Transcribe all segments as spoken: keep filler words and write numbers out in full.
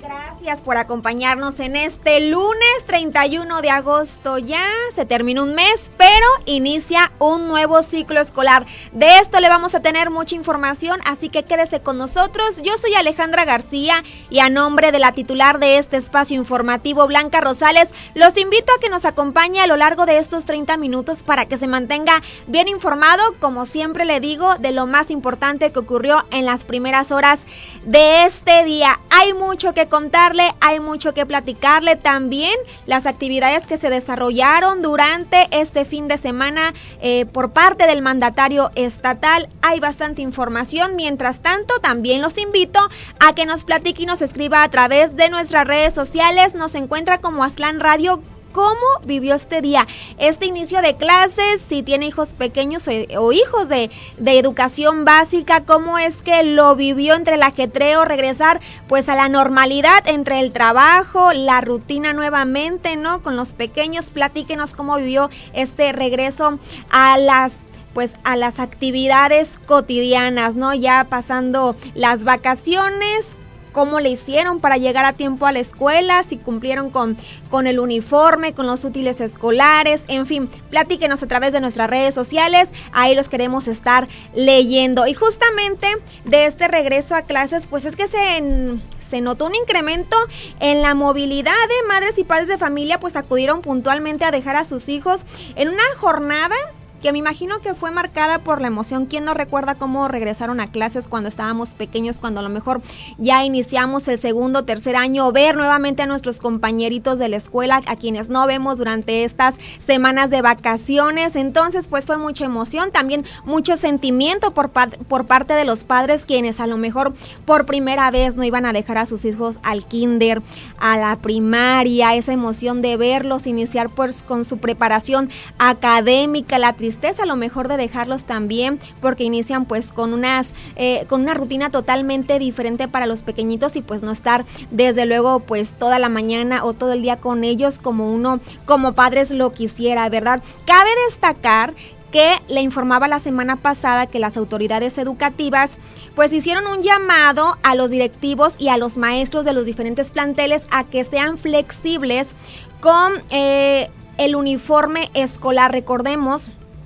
Gracias por acompañarnos en este lunes treinta y uno de agosto. Ya se terminó un mes, pero inicia un nuevo ciclo escolar. De esto le vamos a tener mucha información, así que quédese con nosotros. Yo soy Alejandra García y a nombre de la titular de este espacio informativo, Blanca Rosales, los invito a que nos acompañe a lo largo de estos treinta minutos para que se mantenga bien informado, como siempre le digo, de lo más importante que ocurrió en las primeras horas de este día. Hay mucho que contarle, hay mucho que platicarle, también las actividades que se desarrollaron durante este fin de semana eh, por parte del mandatario estatal. Hay bastante información. Mientras tanto, también los invito a que nos platique y nos escriba a través de nuestras redes sociales. Nos encuentra como Aztlán Radio. ¿Cómo vivió este día, este inicio de clases? Si tiene hijos pequeños o, o hijos de, de educación básica, ¿cómo es que lo vivió entre el ajetreo, regresar pues a la normalidad entre el trabajo, la rutina nuevamente, ¿no? Con los pequeños, platíquenos cómo vivió este regreso a las pues a las actividades cotidianas, ¿no? Ya pasando las vacaciones. ¿Cómo le hicieron para llegar a tiempo a la escuela? Si cumplieron con, con el uniforme, con los útiles escolares, en fin, platíquenos a través de nuestras redes sociales, ahí los queremos estar leyendo. Y justamente de este regreso a clases, pues es que se, se notó un incremento en la movilidad de madres y padres de familia, pues acudieron puntualmente a dejar a sus hijos en una jornada que me imagino que fue marcada por la emoción. ¿Quién no recuerda cómo regresaron a clases cuando estábamos pequeños, cuando a lo mejor ya iniciamos el segundo, tercer año, ver nuevamente a nuestros compañeritos de la escuela, a quienes no vemos durante estas semanas de vacaciones? Entonces, pues fue mucha emoción, también mucho sentimiento por, por parte de los padres, quienes a lo mejor por primera vez no iban a dejar a sus hijos al kinder, a la primaria, esa emoción de verlos iniciar pues con su preparación académica, la tristeza a lo mejor de dejarlos también, porque inician pues con unas eh, con una rutina totalmente diferente para los pequeñitos y pues no estar desde luego pues toda la mañana o todo el día con ellos como uno como padres lo quisiera, ¿verdad? Cabe destacar que le informaba la semana pasada que las autoridades educativas pues hicieron un llamado a los directivos y a los maestros de los diferentes planteles a que sean flexibles con eh, el uniforme escolar. Recordemos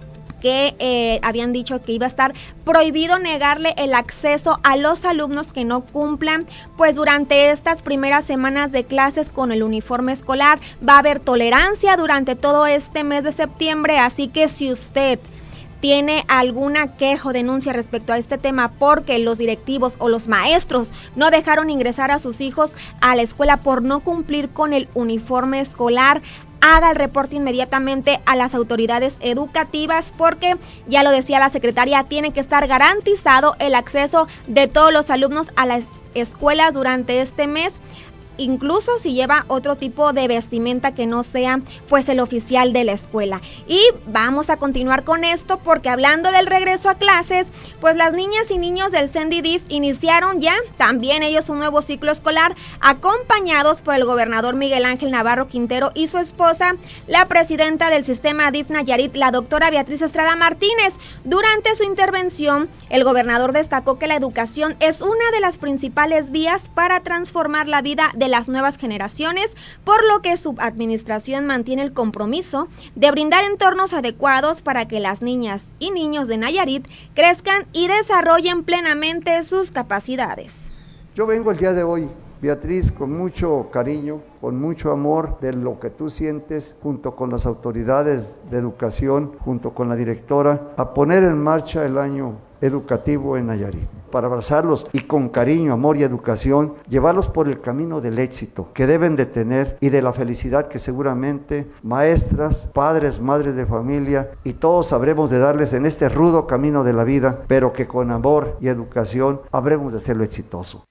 que eh, habían dicho que iba a estar prohibido negarle el acceso a los alumnos que no cumplan pues durante estas primeras semanas de clases con el uniforme escolar. Va a haber tolerancia durante todo este mes de septiembre, así que si usted tiene alguna queja o denuncia respecto a este tema porque los directivos o los maestros no dejaron ingresar a sus hijos a la escuela por no cumplir con el uniforme escolar, haga el reporte inmediatamente a las autoridades educativas, porque ya lo decía la secretaria, tiene que estar garantizado el acceso de todos los alumnos a las escuelas durante este mes, incluso si lleva otro tipo de vestimenta que no sea pues el oficial de la escuela. Y vamos a continuar con esto porque hablando del regreso a clases, pues las niñas y niños del CENDIDIF iniciaron ya también ellos un nuevo ciclo escolar, acompañados por el gobernador Miguel Ángel Navarro Quintero y su esposa, la presidenta del sistema D I F Nayarit, la doctora Beatriz Estrada Martínez. Durante su intervención, el gobernador destacó que la educación es una de las principales vías para transformar la vida de de las nuevas generaciones, por lo que su administración mantiene el compromiso de brindar entornos adecuados para que las niñas y niños de Nayarit crezcan y desarrollen plenamente sus capacidades. Yo vengo el día de hoy, Beatriz, con mucho cariño, con mucho amor de lo que tú sientes, junto con las autoridades de educación, junto con la directora, a poner en marcha el año educativo en Nayarit, para abrazarlos y con cariño, amor y educación, llevarlos por el camino del éxito que deben de tener y de la felicidad que seguramente maestras, padres, madres de familia y todos habremos de darles en este rudo camino de la vida, pero que con amor y educación habremos de hacerlo exitoso.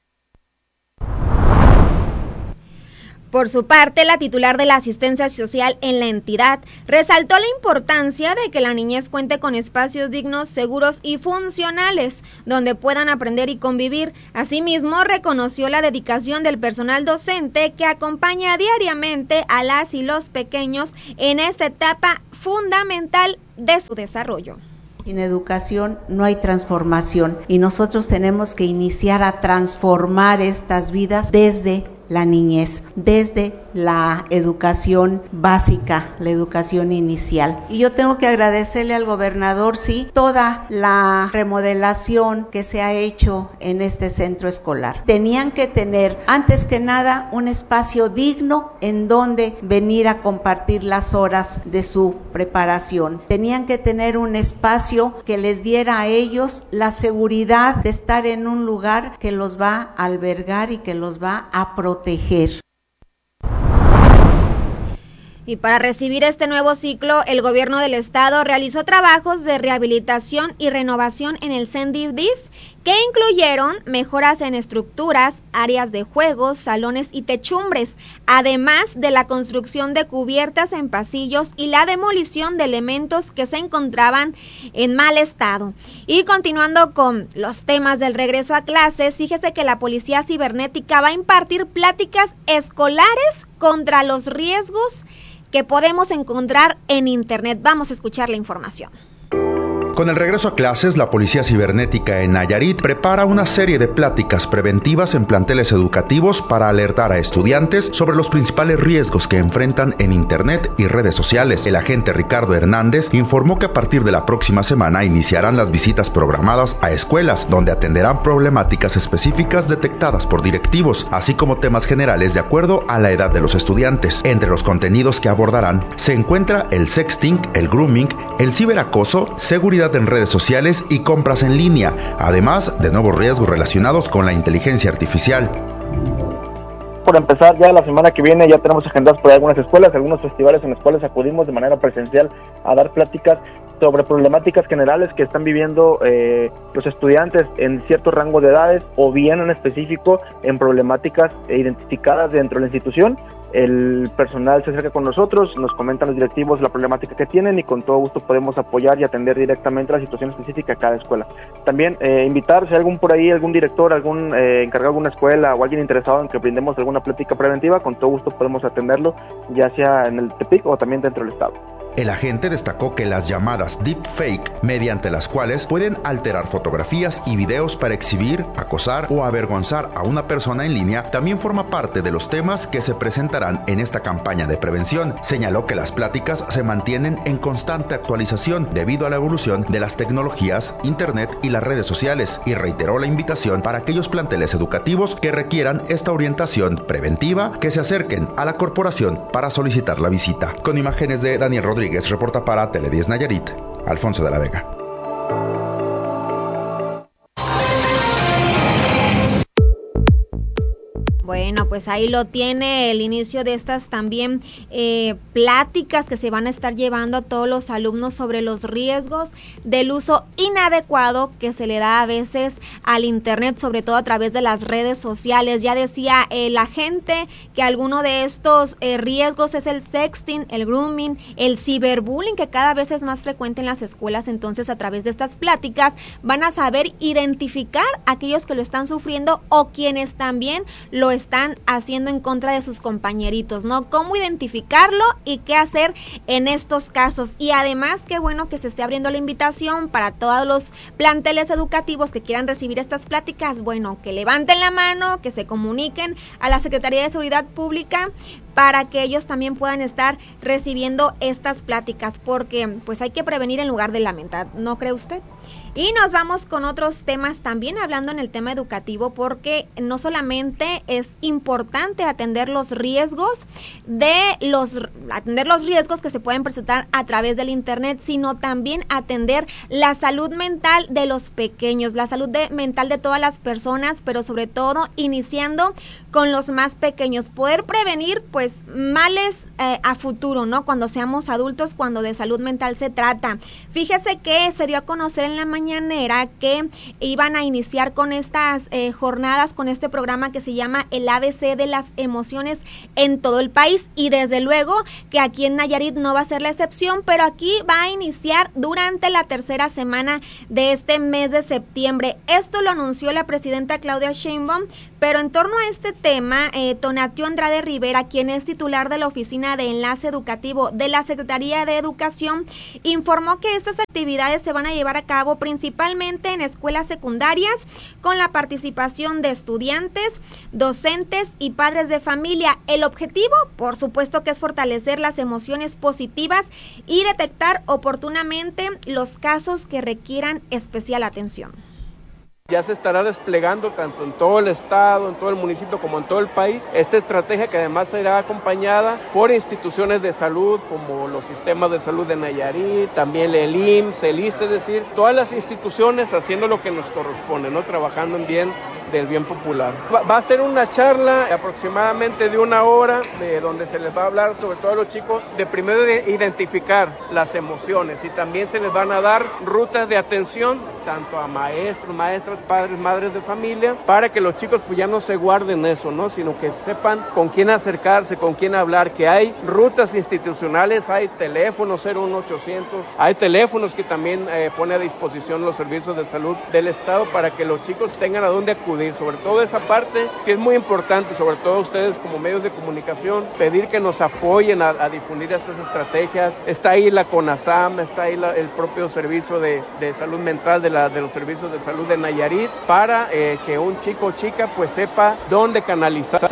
Por su parte, la titular de la asistencia social en la entidad resaltó la importancia de que la niñez cuente con espacios dignos, seguros y funcionales, donde puedan aprender y convivir. Asimismo, reconoció la dedicación del personal docente que acompaña diariamente a las y los pequeños en esta etapa fundamental de su desarrollo. Sin educación no hay transformación y nosotros tenemos que iniciar a transformar estas vidas desde la niñez, desde la educación básica, la educación inicial. Y yo tengo que agradecerle al gobernador, sí, toda la remodelación que se ha hecho en este centro escolar. Tenían que tener, antes que nada, un espacio digno en donde venir a compartir las horas de su preparación. Tenían que tener un espacio que les diera a ellos la seguridad de estar en un lugar que los va a albergar y que los va a proteger. Y para recibir este nuevo ciclo, el gobierno del estado realizó trabajos de rehabilitación y renovación en el CENDIF-D I F, que incluyeron mejoras en estructuras, áreas de juegos, salones y techumbres, además de la construcción de cubiertas en pasillos y la demolición de elementos que se encontraban en mal estado. Y continuando con los temas del regreso a clases, fíjese que la Policía Cibernética va a impartir pláticas escolares contra los riesgos que podemos encontrar en Internet. Vamos a escuchar la información. Con el regreso a clases, la Policía Cibernética en Nayarit prepara una serie de pláticas preventivas en planteles educativos para alertar a estudiantes sobre los principales riesgos que enfrentan en Internet y redes sociales. El agente Ricardo Hernández informó que a partir de la próxima semana iniciarán las visitas programadas a escuelas, donde atenderán problemáticas específicas detectadas por directivos, así como temas generales de acuerdo a la edad de los estudiantes. Entre los contenidos que abordarán se encuentra el sexting, el grooming, el ciberacoso, seguridad en redes sociales y compras en línea, además de nuevos riesgos relacionados con la inteligencia artificial. Por empezar, ya la semana que viene ya tenemos agendadas por algunas escuelas, algunos festivales en los cuales acudimos de manera presencial a dar pláticas sobre problemáticas generales que están viviendo eh, los estudiantes en cierto rango de edades, o bien en específico en problemáticas identificadas dentro de la institución. El personal se acerca con nosotros, nos comentan los directivos la problemática que tienen y con todo gusto podemos apoyar y atender directamente la situación específica a cada escuela. También eh, invitar, si hay algún por ahí, algún director, algún eh, encargado de alguna escuela o alguien interesado en que brindemos alguna plática preventiva, con todo gusto podemos atenderlo, ya sea en el Tepic o también dentro del estado. El agente destacó que las llamadas deepfake, mediante las cuales pueden alterar fotografías y videos para exhibir, acosar o avergonzar a una persona en línea, también forma parte de los temas que se presentarán en esta campaña de prevención. Señaló que las pláticas se mantienen en constante actualización debido a la evolución de las tecnologías, internet y las redes sociales, y reiteró la invitación para aquellos planteles educativos que requieran esta orientación preventiva que se acerquen a la corporación para solicitar la visita. Con imágenes de Daniel Rodríguez, reporta para Tele diez Nayarit, Alfonso de la Vega. Bueno, pues ahí lo tiene el inicio de estas también eh, pláticas que se van a estar llevando a todos los alumnos sobre los riesgos del uso inadecuado que se le da a veces al internet, sobre todo a través de las redes sociales. Ya decía eh, la gente que alguno de estos eh, riesgos es el sexting, el grooming, el ciberbullying, que cada vez es más frecuente en las escuelas. Entonces, a través de estas pláticas van a saber identificar a aquellos que lo están sufriendo o quienes también lo están haciendo en contra de sus compañeritos, ¿no? Cómo identificarlo y qué hacer en estos casos. Y además, qué bueno que se esté abriendo la invitación para todos los planteles educativos que quieran recibir estas pláticas. Bueno, que levanten la mano, que se comuniquen a la Secretaría de Seguridad Pública para que ellos también puedan estar recibiendo estas pláticas, porque pues hay que prevenir en lugar de lamentar, ¿no cree usted? Y nos vamos con otros temas también, hablando en el tema educativo, porque no solamente es importante atender los riesgos de los atender los riesgos que se pueden presentar a través del internet, sino también atender la salud mental de los pequeños, la salud de, mental de todas las personas, pero sobre todo iniciando con los más pequeños, poder prevenir pues males eh, a futuro, ¿no? Cuando seamos adultos, cuando de salud mental se trata. Fíjese que se dio a conocer en la mañana que iban a iniciar con estas eh, jornadas, con este programa que se llama el A B C de las emociones en todo el país, y desde luego que aquí en Nayarit no va a ser la excepción, pero aquí va a iniciar durante la tercera semana de este mes de septiembre. Esto lo anunció la presidenta Claudia Sheinbaum, pero en torno a este tema, eh, Tonatiuh Andrade Rivera, quien es titular de la Oficina de Enlace Educativo de la Secretaría de Educación, informó que estas actividades se van a llevar a cabo principalmente principalmente en escuelas secundarias, con la participación de estudiantes, docentes y padres de familia. El objetivo, por supuesto, que es fortalecer las emociones positivas y detectar oportunamente los casos que requieran especial atención. Ya se estará desplegando tanto en todo el estado, en todo el municipio como en todo el país esta estrategia, que además será acompañada por instituciones de salud como los sistemas de salud de Nayarit, también el I M S S, el I S S S, es decir, todas las instituciones haciendo lo que nos corresponde, ¿no? Trabajando en bien del bien popular. Va, va a ser una charla aproximadamente de una hora, de donde se les va a hablar sobre todo a los chicos de primero de identificar las emociones, y también se les van a dar rutas de atención tanto a maestros, maestras, padres, madres de familia, para que los chicos pues ya no se guarden eso, ¿no? Sino que sepan con quién acercarse, con quién hablar, que hay rutas institucionales, hay teléfonos cero uno ochocientos, hay teléfonos que también eh, pone a disposición los servicios de salud del estado para que los chicos tengan a dónde acudir. Sobre todo esa parte sí es muy importante, sobre todo ustedes como medios de comunicación, pedir que nos apoyen a, a difundir estas estrategias. Está ahí la CONASAM, está ahí la, el propio servicio de, de salud mental de, la, de los servicios de salud de Nayarit, para eh, que un chico o chica pues sepa dónde canalizar.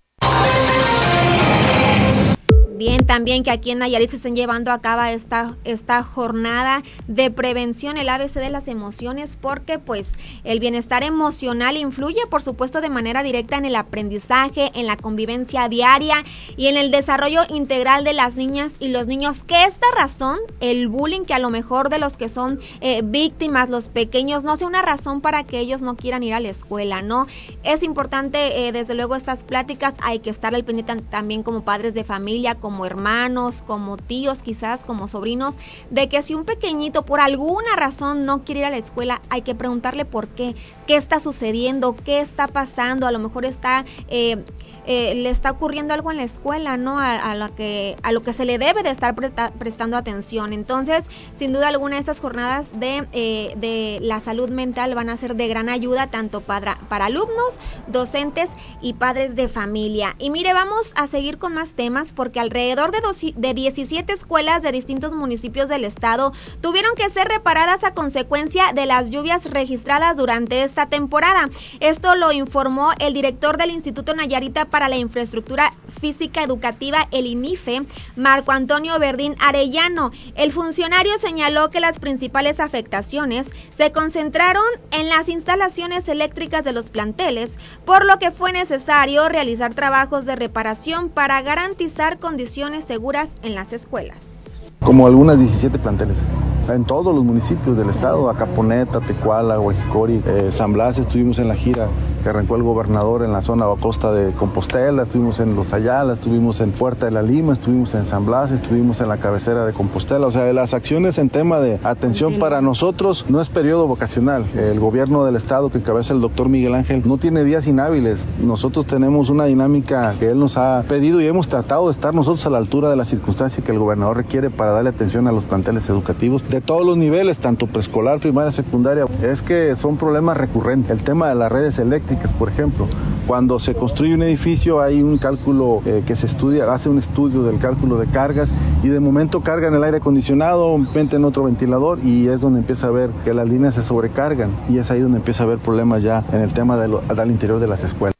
Bien, también que aquí en Nayarit se estén llevando a cabo esta, esta jornada de prevención, el A B C de las emociones, porque pues el bienestar emocional influye, por supuesto, de manera directa en el aprendizaje, en la convivencia diaria y en el desarrollo integral de las niñas y los niños. Que esta razón, el bullying, que a lo mejor de los que son eh, víctimas, los pequeños, no sea una razón para que ellos no quieran ir a la escuela, ¿no? Es importante, eh, desde luego, estas pláticas, hay que estar al pendiente también como padres de familia, como hermanos, como tíos, quizás como sobrinos, de que si un pequeñito por alguna razón no quiere ir a la escuela, hay que preguntarle por qué, qué está sucediendo, qué está pasando. A lo mejor está eh, eh, le está ocurriendo algo en la escuela, ¿no? A, a lo que a lo que se le debe de estar presta, prestando atención. Entonces, sin duda alguna, estas jornadas de eh, de la salud mental van a ser de gran ayuda tanto para para alumnos, docentes y padres de familia. Y mire, vamos a seguir con más temas, porque alrededor de, dos, de diecisiete escuelas de distintos municipios del estado tuvieron que ser reparadas a consecuencia de las lluvias registradas durante esta temporada. Esto lo informó el director del Instituto Nayarita para la Infraestructura Física Educativa, el INIFE, Marco Antonio Verdín Arellano. El funcionario señaló que las principales afectaciones se concentraron en las instalaciones eléctricas de los planteles, por lo que fue necesario realizar trabajos de reparación para garantizar condiciones seguras en las escuelas. Como algunas diecisiete planteles, en todos los municipios del estado, Acaponeta, Tecuala, Guajicori, eh, San Blas. Estuvimos en la gira que arrancó el gobernador en la zona costa de Compostela, estuvimos en Los Ayala, estuvimos en Puerta de la Lima, estuvimos en San Blas, estuvimos en la cabecera de Compostela. O sea, las acciones en tema de atención para nosotros no es periodo vocacional. El gobierno del estado que encabeza el doctor Miguel Ángel no tiene días inhábiles. Nosotros tenemos una dinámica que él nos ha pedido y hemos tratado de estar nosotros a la altura de la circunstancia que el gobernador requiere para darle atención a los planteles educativos de todos los niveles, tanto preescolar, primaria, secundaria. Es que son problemas recurrentes. El tema de las redes eléctricas, por ejemplo, cuando se construye un edificio hay un cálculo eh, que se estudia, hace un estudio del cálculo de cargas y de momento cargan el aire acondicionado, meten otro ventilador y es donde empieza a ver que las líneas se sobrecargan y es ahí donde empieza a haber problemas ya en el tema de lo, al interior de las escuelas.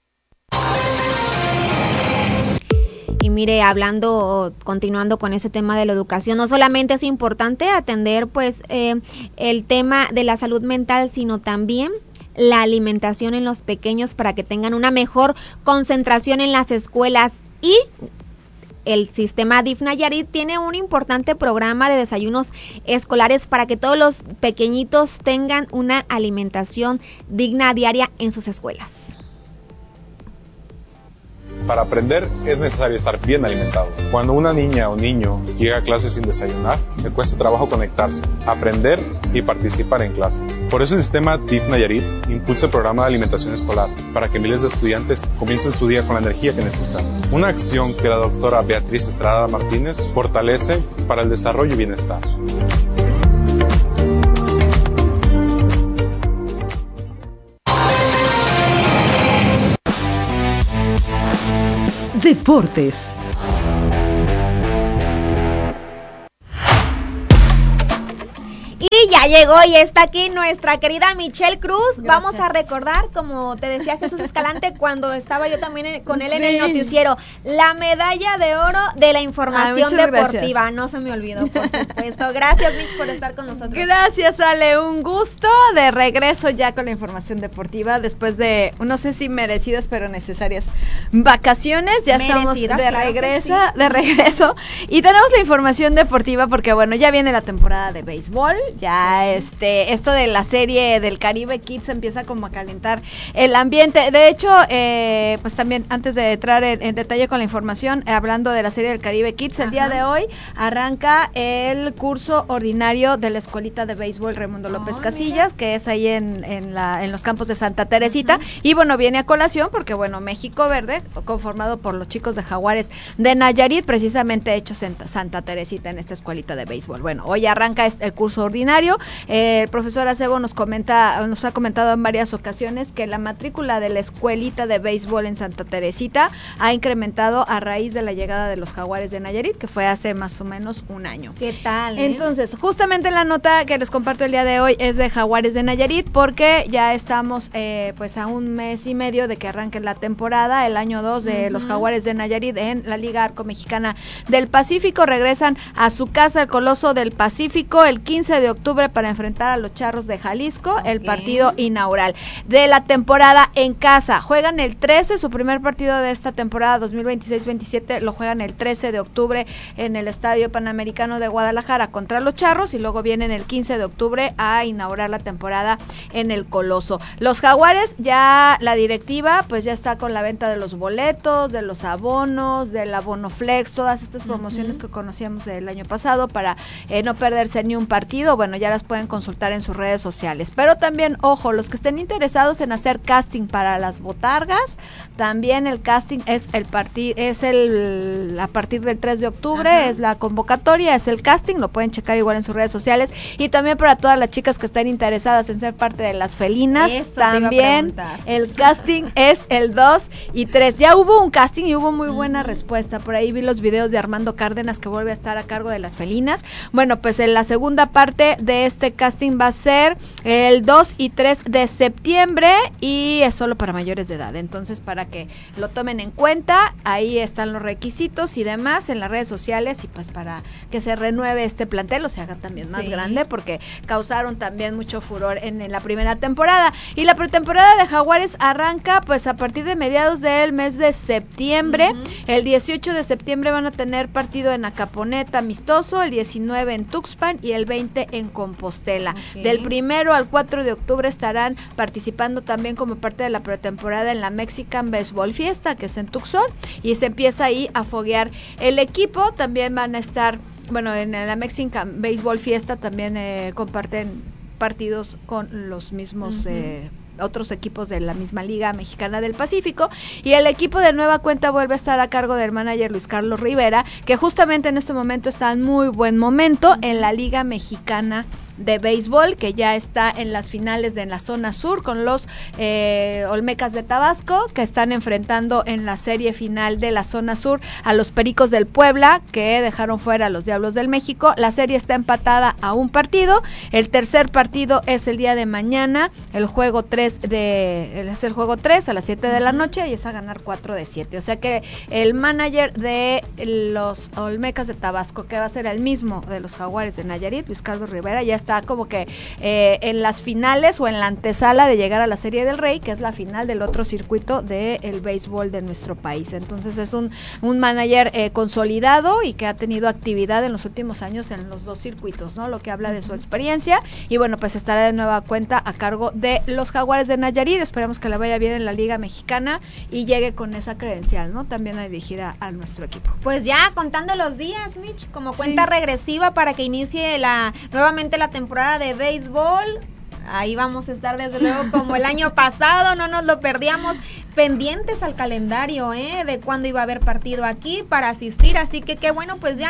Y mire, hablando, continuando con ese tema de la educación, no solamente es importante atender pues eh, el tema de la salud mental, sino también la alimentación en los pequeños para que tengan una mejor concentración en las escuelas. Y el sistema D I F Nayarit tiene un importante programa de desayunos escolares para que todos los pequeñitos tengan una alimentación digna diaria en sus escuelas. Para aprender es necesario estar bien alimentados. Cuando una niña o niño llega a clase sin desayunar, le cuesta trabajo conectarse, aprender y participar en clase. Por eso el sistema D I F Nayarit impulsa el programa de alimentación escolar para que miles de estudiantes comiencen su día con la energía que necesitan. Una acción que la doctora Beatriz Estrada Martínez fortalece para el desarrollo y bienestar. Deportes. Y ya llegó y está aquí nuestra querida Michelle Cruz. Gracias. Vamos a recordar, como te decía Jesús Escalante, cuando estaba yo también en, con él sí. en el noticiero, la medalla de oro de la información Ay, deportiva. Gracias. No se me olvidó, por supuesto. Gracias, Mitch, por estar con nosotros. Gracias, Ale. Un gusto de regreso ya con la información deportiva después de, no sé si merecidas, pero necesarias vacaciones. Ya merecidas, estamos de claro regreso, sí. de regreso. Y tenemos la información deportiva porque, bueno, ya viene la temporada de béisbol. Ya este esto de la serie del Caribe Kids empieza como a calentar el ambiente. De hecho, eh, pues también antes de entrar en, en detalle con la información, eh, hablando de la serie del Caribe Kids, Ajá. el día de hoy arranca el curso ordinario de la Escuelita de Béisbol Raimundo López oh, Casillas, mira. que es ahí en, en, la, en los campos de Santa Teresita. Uh-huh. Y bueno, viene a colación porque, bueno, México Verde, conformado por los chicos de Jaguares de Nayarit, precisamente hechos en Santa Teresita en esta escuelita de béisbol. Bueno, hoy arranca este, el curso ordinario. Eh, el profesor Acebo nos comenta, nos ha comentado en varias ocasiones que la matrícula de la escuelita de béisbol en Santa Teresita ha incrementado a raíz de la llegada de los Jaguares de Nayarit, que fue hace más o menos un año. ¿Qué tal? Eh? Entonces, justamente la nota que les comparto el día de hoy es de Jaguares de Nayarit, porque ya estamos eh, pues a un mes y medio de que arranque la temporada, el año dos de uh-huh. los Jaguares de Nayarit en la Liga Arco Mexicana del Pacífico. Regresan a su casa, el Coloso del Pacífico, el quince de octubre para enfrentar a los Charros de Jalisco, okay. el partido inaugural de la temporada en casa. Juegan el trece, su primer partido de esta temporada dos mil veintiséis veintisiete lo juegan el trece de octubre en el Estadio Panamericano de Guadalajara contra los Charros, y luego vienen el quince de octubre a inaugurar la temporada en el Coloso. Los Jaguares, ya la directiva pues ya está con la venta de los boletos, de los abonos, del abono flex, todas estas promociones uh-huh. que conocíamos el año pasado para eh, no perderse ni un partido. Bueno, ya las pueden consultar en sus redes sociales. Pero también, ojo, los que estén interesados en hacer casting para las botargas, también el casting es el parti- es el a partir del tres de octubre, Ajá. es la convocatoria, es el casting, lo pueden checar igual en sus redes sociales. Y también para todas las chicas que estén interesadas en ser parte de las felinas, Eso también el casting es el dos y tres. Ya hubo un casting y hubo muy buena uh-huh. respuesta. Por ahí vi los videos de Armando Cárdenas, que vuelve a estar a cargo de las felinas. Bueno, pues en la segunda parte de este casting va a ser el dos y tres de septiembre y es solo para mayores de edad. Entonces, para que lo tomen en cuenta, ahí están los requisitos y demás en las redes sociales, y pues para que se renueve este plantel o se haga también más sí. grande, porque causaron también mucho furor en, en la primera temporada. Y la pretemporada de Jaguares arranca pues a partir de mediados del mes de septiembre. Uh-huh. El dieciocho de septiembre van a tener partido en Acaponeta amistoso, el diecinueve en Tuxpan y el veinte en Compostela. Okay. Del primero al cuatro de octubre estarán participando también como parte de la pretemporada en la Mexican Baseball Fiesta, que es en Tucson, y se empieza ahí a foguear el equipo. También van a estar, bueno, en la Mexican Baseball Fiesta también eh, comparten partidos con los mismos uh-huh. eh, otros equipos de la misma Liga Mexicana del Pacífico, y el equipo de nueva cuenta vuelve a estar a cargo del manager Luis Carlos Rivera, que justamente en este momento está en muy buen momento uh-huh. en la Liga Mexicana de béisbol, que ya está en las finales de la zona sur con los eh, Olmecas de Tabasco, que están enfrentando en la serie final de la zona sur a los Pericos del Puebla, que dejaron fuera a los Diablos del México. La serie está empatada a un partido. El tercer partido es el día de mañana, el juego tres de es el juego tres a las siete de la noche, y es a ganar cuatro de siete. O sea que el manager de los Olmecas de Tabasco, que va a ser el mismo de los Jaguares de Nayarit, Luis Carlos Rivera, ya está está como que eh, en las finales o en la antesala de llegar a la Serie del Rey, que es la final del otro circuito del béisbol de nuestro país. Entonces es un, un manager eh, consolidado y que ha tenido actividad en los últimos años en los dos circuitos, ¿no? Lo que habla de su experiencia, y bueno, pues estará de nueva cuenta a cargo de los Jaguares de Nayarit. Esperemos que le vaya bien en la Liga Mexicana y llegue con esa credencial, ¿no? También a dirigir a, a nuestro equipo. Pues ya contando los días, Mitch, como cuenta sí. regresiva para que inicie la nuevamente la temporada de béisbol. Ahí vamos a estar desde luego como el año pasado, no nos lo perdíamos, pendientes al calendario, ¿eh? De cuándo iba a haber partido aquí para asistir, así que qué bueno, pues ya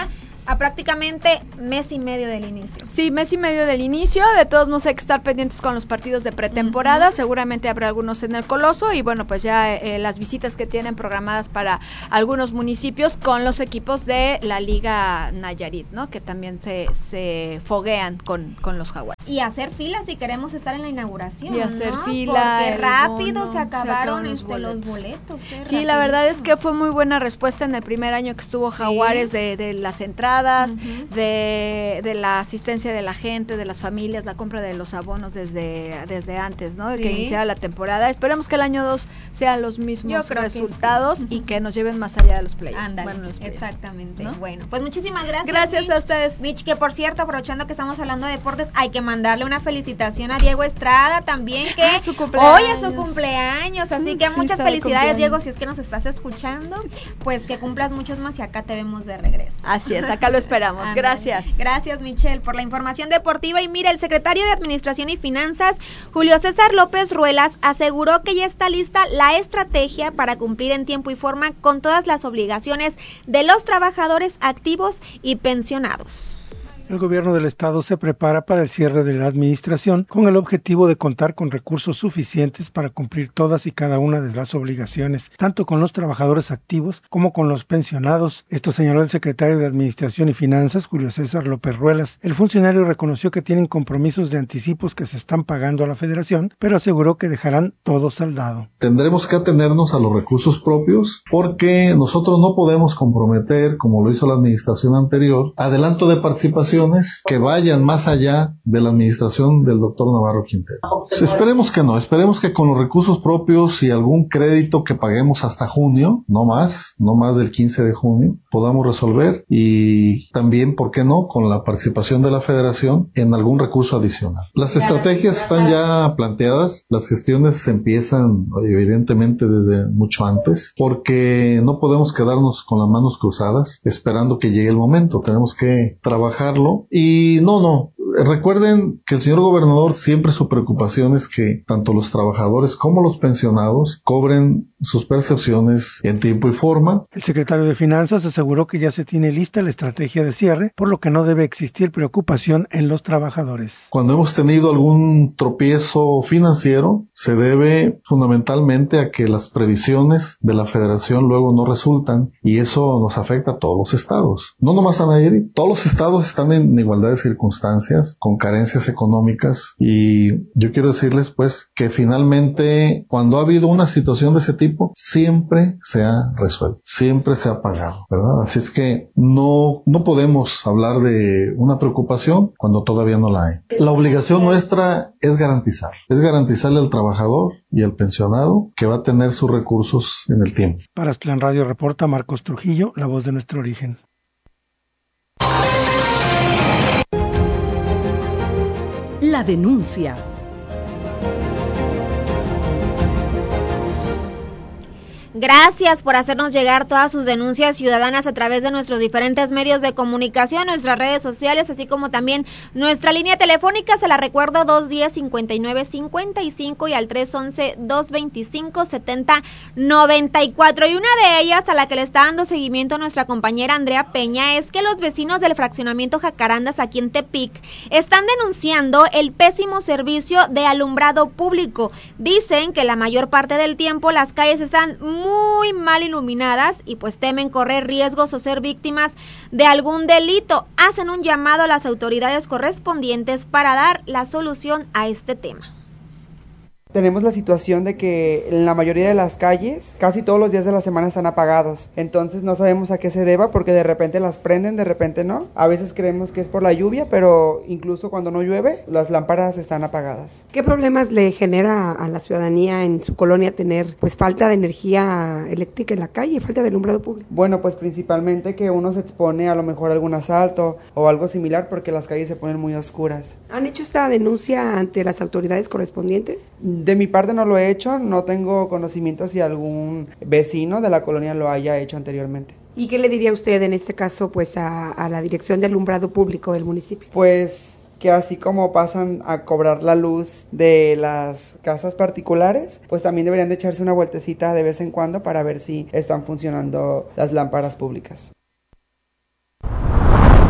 a prácticamente mes y medio del inicio. Sí, mes y medio del inicio, de todos modos hay que estar pendientes con los partidos de pretemporada, uh-huh. seguramente habrá algunos en el Coloso y bueno, pues ya eh, las visitas que tienen programadas para algunos municipios con los equipos de la Liga Nayarit, ¿no? Que también se, se foguean con, con los Jaguares. Y hacer fila si queremos estar en la inauguración, y hacer ¿no? fila. Porque rápido bono, se acabaron se este, los boletos. Los boletos eh, sí, rapidísimo. La verdad es que fue muy buena respuesta en el primer año que estuvo Jaguares, sí. de, de las entradas, uh-huh. de, de la asistencia de la gente, de las familias, la compra de los abonos desde, desde antes, ¿no? De sí. que iniciara la temporada. Esperemos que el año dos sean los mismos resultados que sí. y que nos lleven más allá de los playoffs. Ándale, bueno, los playoffs, exactamente. ¿no? Bueno, pues muchísimas gracias. Gracias Mitch. a ustedes. Mitch, que por cierto, aprovechando que estamos hablando de deportes, hay que mandarle una felicitación a Diego Estrada también, que ah, su cumpleaños. hoy es su cumpleaños, así que sí, muchas felicidades, Diego, si es que nos estás escuchando, pues que cumplas muchos más y acá te vemos de regreso. Así es, acá lo esperamos. Gracias. Gracias, Michelle, por la información deportiva. Y mira, el secretario de Administración y Finanzas, Julio César López Ruelas, aseguró que ya está lista la estrategia para cumplir en tiempo y forma con todas las obligaciones de los trabajadores activos y pensionados. El gobierno del estado se prepara para el cierre de la administración con el objetivo de contar con recursos suficientes para cumplir todas y cada una de las obligaciones, tanto con los trabajadores activos como con los pensionados. Esto señaló el secretario de Administración y Finanzas, Julio César López Ruelas. El funcionario reconoció que tienen compromisos de anticipos que se están pagando a la federación, pero aseguró que dejarán todo saldado. Tendremos que atenernos a los recursos propios porque nosotros no podemos comprometer, como lo hizo la administración anterior, adelanto de participación que vayan más allá de la administración del doctor Navarro Quintero. Esperemos que no, esperemos que con los recursos propios y algún crédito que paguemos hasta junio, no más, no más del quince de junio, podamos resolver y también, ¿por qué no?, con la participación de la federación en algún recurso adicional. Las estrategias están ya planteadas, las gestiones se empiezan evidentemente desde mucho antes, porque no podemos quedarnos con las manos cruzadas esperando que llegue el momento, tenemos que trabajarlo. Y no, no, recuerden que el señor gobernador siempre su preocupación es que tanto los trabajadores como los pensionados cobren sus percepciones en tiempo y forma. El secretario de Finanzas aseguró que ya se tiene lista la estrategia de cierre, por lo que no debe existir preocupación en los trabajadores. Cuando hemos tenido algún tropiezo financiero, se debe fundamentalmente a que las previsiones de la federación luego no resultan y eso nos afecta a todos los estados. No nomás a Nayarit, todos los estados están en igualdad de circunstancias, con carencias económicas y yo quiero decirles pues que finalmente cuando ha habido una situación de ese tipo siempre se ha resuelto, siempre se ha pagado, ¿verdad? Así es que no, no podemos hablar de una preocupación cuando todavía no la hay. La obligación nuestra es garantizar, es garantizarle al trabajador y al pensionado que va a tener sus recursos en el tiempo. Para Aztlán Radio reporta Marcos Trujillo, la voz de nuestro origen. La denuncia. Gracias por hacernos llegar todas sus denuncias ciudadanas a través de nuestros diferentes medios de comunicación, nuestras redes sociales, así como también nuestra línea telefónica. Se la recuerdo, dos diez, cincuenta y nueve cincuenta y cinco y al tres once, dos veinticinco, setenta noventa y cuatro. Y una de ellas, a la que le está dando seguimiento nuestra compañera Andrea Peña, es que los vecinos del fraccionamiento Jacarandas aquí en Tepic están denunciando el pésimo servicio de alumbrado público. Dicen que la mayor parte del tiempo las calles están muy muy mal iluminadas y pues temen correr riesgos o ser víctimas de algún delito. Hacen un llamado a las autoridades correspondientes para dar la solución a este tema. Tenemos la situación de que en la mayoría de las calles casi todos los días de la semana están apagados, entonces no sabemos a qué se deba porque de repente las prenden, de repente no. A veces creemos que es por la lluvia, pero incluso cuando no llueve las lámparas están apagadas. ¿Qué problemas le genera a la ciudadanía en su colonia tener pues falta de energía eléctrica en la calle, falta de alumbrado público? Bueno, pues principalmente que uno se expone a lo mejor a algún asalto o algo similar porque las calles se ponen muy oscuras. ¿Han hecho esta denuncia ante las autoridades correspondientes? De mi parte no lo he hecho, no tengo conocimiento si algún vecino de la colonia lo haya hecho anteriormente. ¿Y qué le diría usted en este caso pues a, a la Dirección de Alumbrado Público del municipio? Pues que así como pasan a cobrar la luz de las casas particulares, pues también deberían de echarse una vueltecita de vez en cuando para ver si están funcionando las lámparas públicas.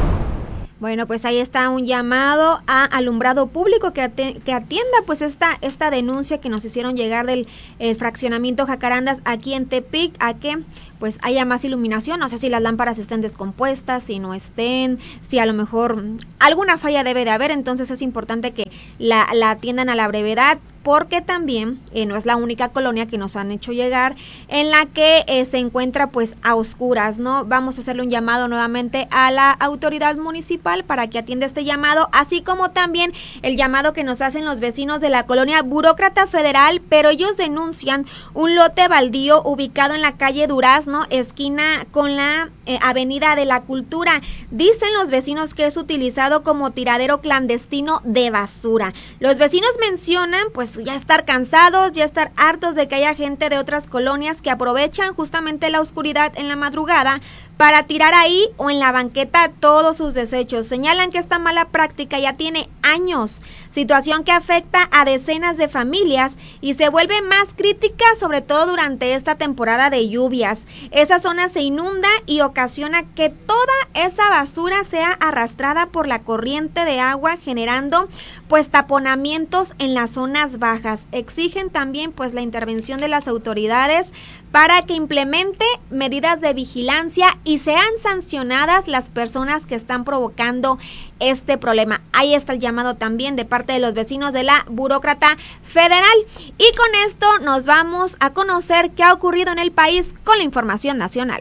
Bueno, pues ahí está un llamado a alumbrado público que, ate- que atienda pues esta esta denuncia que nos hicieron llegar del el fraccionamiento Jacarandas aquí en Tepic, a que pues haya más iluminación. No sé si las lámparas estén descompuestas, si no estén, si a lo mejor alguna falla debe de haber, entonces es importante que la, la atiendan a la brevedad, porque también eh, no es la única colonia que nos han hecho llegar en la que eh, se encuentra pues a oscuras, ¿no? Vamos a hacerle un llamado nuevamente a la autoridad municipal para que atienda este llamado, así como también el llamado que nos hacen los vecinos de la colonia Burócrata Federal, pero ellos denuncian un lote baldío ubicado en la calle Durazno, esquina con la eh, avenida de la Cultura. Dicen los vecinos que es utilizado como tiradero clandestino de basura. Los vecinos mencionan pues ya estar cansados, ya estar hartos de que haya gente de otras colonias que aprovechan justamente la oscuridad en la madrugada para tirar ahí o en la banqueta todos sus desechos. Señalan que esta mala práctica ya tiene años, situación que afecta a decenas de familias y se vuelve más crítica sobre todo durante esta temporada de lluvias. Esa zona se inunda y ocasiona que toda esa basura sea arrastrada por la corriente de agua, generando pues taponamientos en las zonas bajas. Exigen también pues la intervención de las autoridades para que implemente medidas de vigilancia y sean sancionadas las personas que están provocando este problema. Ahí está el llamado también de parte de los vecinos de la Burócrata Federal. Y con esto nos vamos a conocer qué ha ocurrido en el país con la información nacional.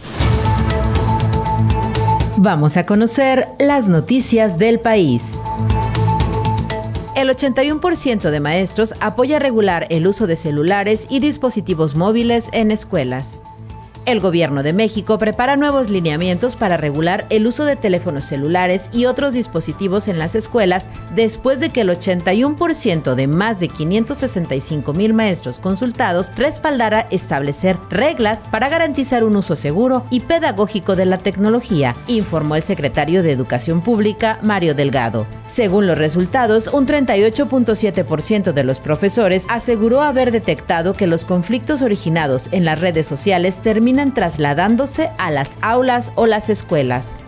Vamos a conocer las noticias del país. El ochenta y uno por ciento de maestros apoya regular el uso de celulares y dispositivos móviles en escuelas. El Gobierno de México prepara nuevos lineamientos para regular el uso de teléfonos celulares y otros dispositivos en las escuelas después de que el ochenta y uno por ciento de más de quinientos sesenta y cinco mil maestros consultados respaldara establecer reglas para garantizar un uso seguro y pedagógico de la tecnología, informó el secretario de Educación Pública, Mario Delgado. Según los resultados, un treinta y ocho punto siete por ciento de los profesores aseguró haber detectado que los conflictos originados en las redes sociales terminan trasladándose a las aulas o las escuelas.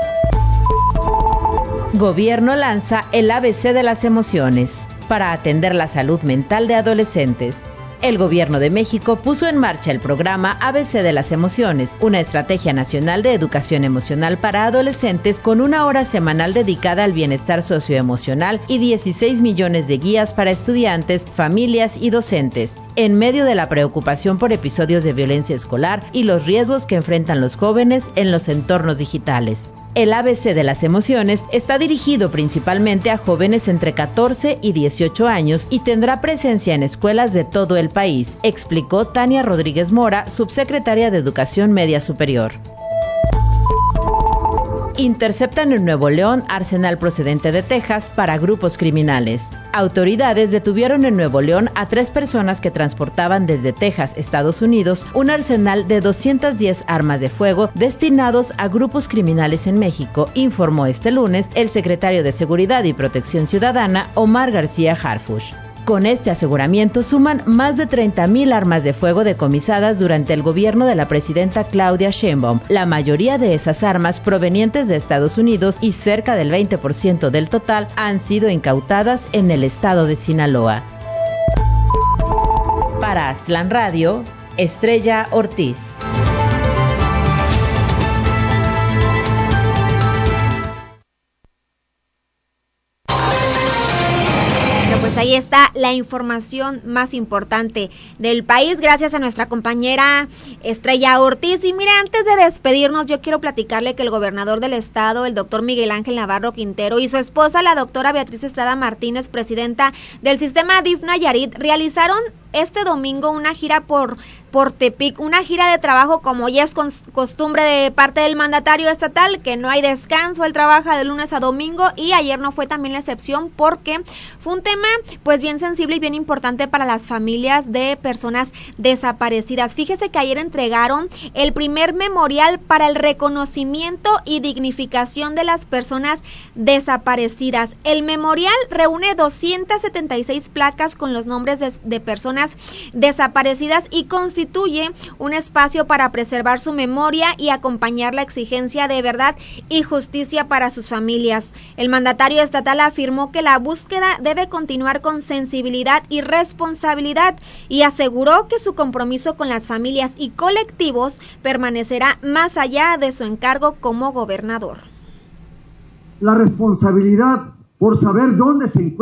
Gobierno lanza el A B C de las emociones para atender la salud mental de adolescentes. El Gobierno de México puso en marcha el programa A B C de las Emociones, una estrategia nacional de educación emocional para adolescentes con una hora semanal dedicada al bienestar socioemocional y dieciséis millones de guías para estudiantes, familias y docentes, en medio de la preocupación por episodios de violencia escolar y los riesgos que enfrentan los jóvenes en los entornos digitales. El A B C de las emociones está dirigido principalmente a jóvenes entre catorce y dieciocho años y tendrá presencia en escuelas de todo el país, explicó Tania Rodríguez Mora, subsecretaria de Educación Media Superior. Interceptan en Nuevo León arsenal procedente de Texas para grupos criminales. Autoridades detuvieron en Nuevo León a tres personas que transportaban desde Texas, Estados Unidos, un arsenal de doscientas diez armas de fuego destinados a grupos criminales en México, informó este lunes el secretario de Seguridad y Protección Ciudadana, Omar García Harfuch. Con este aseguramiento suman más de treinta mil armas de fuego decomisadas durante el gobierno de la presidenta Claudia Sheinbaum, la mayoría de esas armas provenientes de Estados Unidos y cerca del veinte por ciento del total han sido incautadas en el estado de Sinaloa. Para Aztlán Radio, Estrella Ortiz. Pues ahí está la información más importante del país, gracias a nuestra compañera Estrella Ortiz. Y mire, antes de despedirnos, yo quiero platicarle que el gobernador del estado, el doctor Miguel Ángel Navarro Quintero, y su esposa, la doctora Beatriz Estrada Martínez, presidenta del sistema D I F Nayarit, realizaron este domingo una gira por por Tepic, una gira de trabajo como ya es costumbre de parte del mandatario estatal, que no hay descanso, él trabaja de lunes a domingo, y ayer no fue también la excepción porque fue un tema pues bien sensible y bien importante para las familias de personas desaparecidas. Fíjese que ayer entregaron el primer memorial para el reconocimiento y dignificación de las personas desaparecidas. El memorial reúne doscientas setenta y seis placas con los nombres de, de personas personas desaparecidas y constituye un espacio para preservar su memoria y acompañar la exigencia de verdad y justicia para sus familias. El mandatario estatal afirmó que la búsqueda debe continuar con sensibilidad y responsabilidad y aseguró que su compromiso con las familias y colectivos permanecerá más allá de su encargo como gobernador. La responsabilidad por saber dónde se encuentra